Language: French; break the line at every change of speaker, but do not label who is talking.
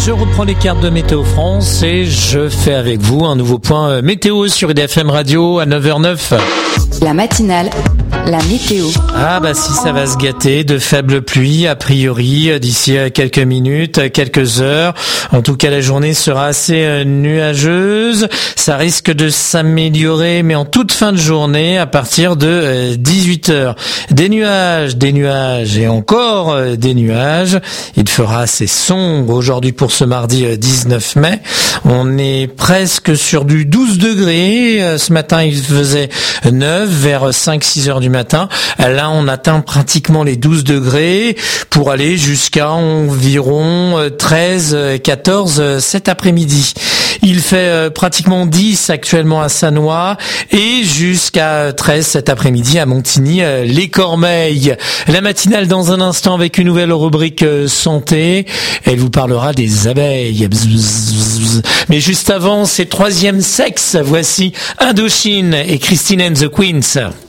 Je reprends les cartes de Météo France et je fais avec vous un nouveau point météo sur IDFM Radio à 9h09.
La matinale, la météo.
Ah bah si ça va se gâter, de faibles pluies a priori d'ici quelques minutes, quelques heures. En tout cas la journée sera assez nuageuse. Ça risque de s'améliorer mais en toute fin de journée à partir de 18h. Des nuages et encore des nuages. Il fera assez sombre aujourd'hui pour ce mardi 19 mai. On est presque sur du 12 degrés. Ce matin il faisait 9 vers 5-6 heures du matin. Là, on atteint pratiquement les 12 degrés pour aller jusqu'à environ 13-14 cet après-midi. Il fait pratiquement 10 actuellement à Sannois et jusqu'à 13 cet après-midi à Montigny-les-Cormeilles. La matinale dans un instant avec une nouvelle rubrique santé. Elle vous parlera des abeilles. Mais juste avant, c'est Troisième Sexe. Voici Indochine et Christine and the Queens.